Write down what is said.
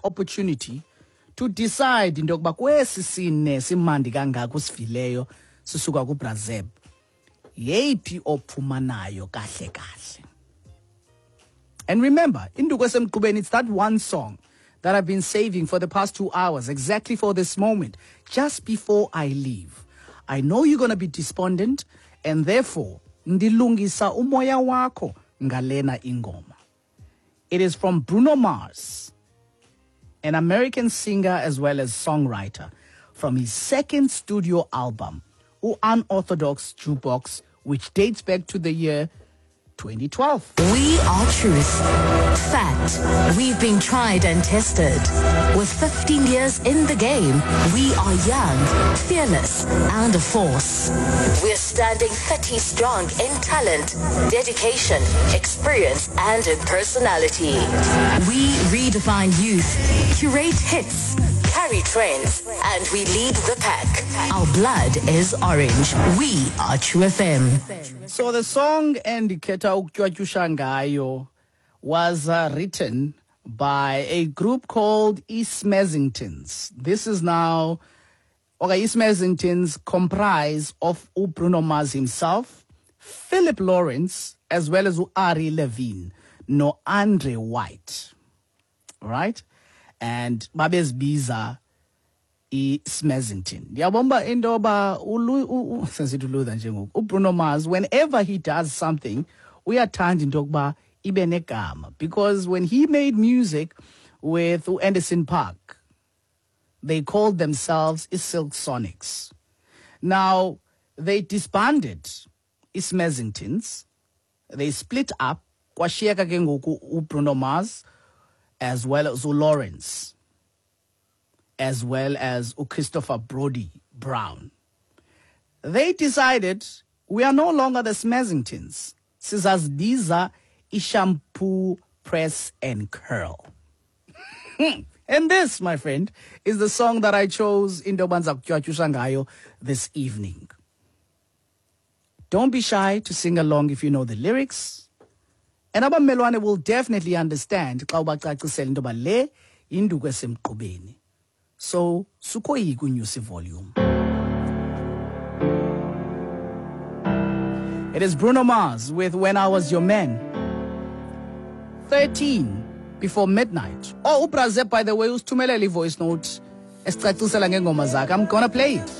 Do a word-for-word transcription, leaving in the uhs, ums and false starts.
opportunity to decide into yokuba kwesi sine simandi kangaka usivileyo sisuka kuBrazil yeyiphi ophuma nayo kahle kahle. And remember, Induku Esemqubeni, it's that one song that I've been saving for the past two hours, exactly for this moment, just before I leave. I know you're going to be despondent, and therefore, ndilungisa umoya wako ngalena ingoma. It is from Bruno Mars, an American singer as well as songwriter, from his second studio album, Unorthodox Jukebox, which dates back to the year twenty twelve. We are truth. Fact. We've been tried and tested. With fifteen years in the game, we are young, fearless, and a force. We're standing thirty strong in talent, dedication, experience, and in personality. We redefine youth, curate hits, carry trends, and we lead the pack. Our blood is orange. We are True F M. So the song Endikhetha Ukutywatyusha Ngayo was uh, written by a group called Ismezingtons. This is now, okay, Ismezingtons comprise of Bruno Mars himself, Philip Lawrence, as well as Ari Levine, no Andre White. All right? And Babes Biza Ismezington. Yabomba indoba ulu sensituluza njengoku. Bruno Mars, whenever he does something, uyathanda into yokuba ibe negama, because when he made music with Anderson .Paak, they called themselves Silk Sonics. Now they disbanded Ismezingtons. They split up. Kwashiyeka ke ngoku Bruno Mars as well as Lawrence, as well as Christopher Brody Brown. They decided, we are no longer the Smezingtons. Sizazibiza Ishampoo Press and Curl. And this, my friend, is the song that I chose in Dobanza Ukutywatyusha Ngayo this evening. Don't be shy to sing along if you know the lyrics. And abamelwane will definitely understand xa ubacacisela into yoba le Induku Esemqubeni. So, sukoyiki unyuse volume. It is Bruno Mars with When I Was Your Man. thirteen before midnight. Oh, uBrazil, by the way, usithumelele voice note esicacisela ngengoma zakhe. I'm gonna play it.